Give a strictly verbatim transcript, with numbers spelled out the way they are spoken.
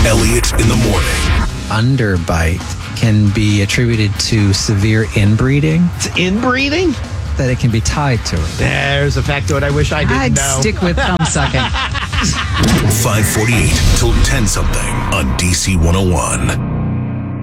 Elliott in the morning. Underbite can be attributed to severe inbreeding. It's inbreeding? That it can be tied to it. There's a factoid I wish I didn't I'd know. stick with thumbsucking. five forty-eight till ten something on D C one oh one.